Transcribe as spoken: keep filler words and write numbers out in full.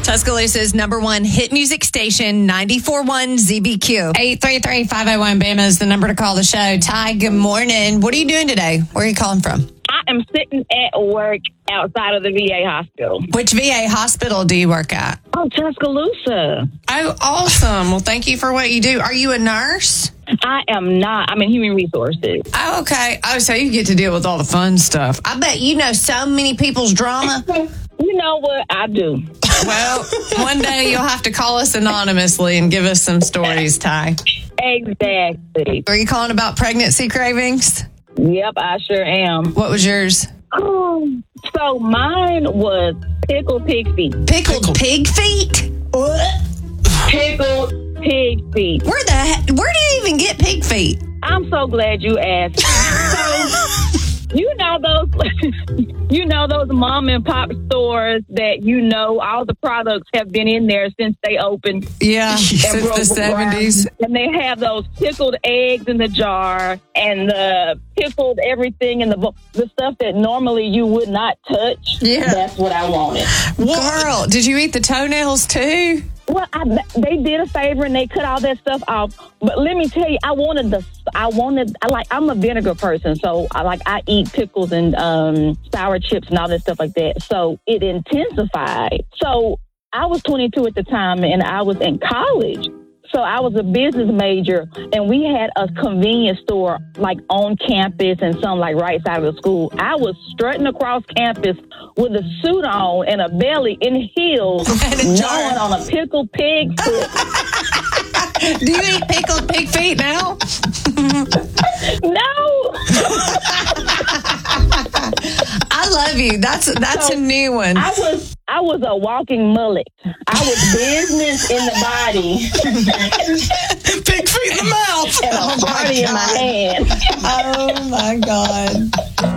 Tuscaloosa's number one hit music station, ninety-four point one Z B Q. eight three three, five oh one, B A M A is the number to call the show. Ty, good morning. What are you doing today? Where are you calling from? I am sitting at work outside of the V A hospital. Which V A hospital do you work at? Oh, Tuscaloosa. Oh, awesome. Well, thank you for what you do. Are you a nurse? I am not. I'm in human resources. Oh, okay. Oh, so you get to deal with all the fun stuff. I bet you know so many people's drama. You know what? I do. Well, one day you'll have to call us anonymously and give us some stories, Ty. Exactly. Are you calling about pregnancy cravings? Yep, I sure am. What was yours? Oh, so mine was pickled pig feet. Pickled pig feet? What? Pickled pig feet. Where the heck, where do you even get pig feet? I'm so glad you asked. So, you know those, you know those mom and pop stores that you know all the products have been in there since they opened. Yeah, since broke the seventies. ground. And they have those pickled eggs in the jar and the pickled everything in the bo- the stuff that normally you would not touch. Yeah. That's what I wanted. Girl, did you eat the toenails too? Well, I, they did a favor and they cut all that stuff off. But let me tell you, I wanted the, I wanted, I like, I'm a vinegar person. So I like, I eat pickles and um, sour chips and all that stuff like that. So it intensified. So I was twenty-two at the time and I was in college. So I was a business major and we had a convenience store like on campus and some like right side of the school. I was strutting across campus with a suit on and a belly in heels, gnawing on a pickled pig foot. Do you eat pickled pig feet now? No. I love you. That's that's So, a new one. I was I was a walking mullet. I was business in the body Pig feet in the mouth. and a party in my hand. Oh my God.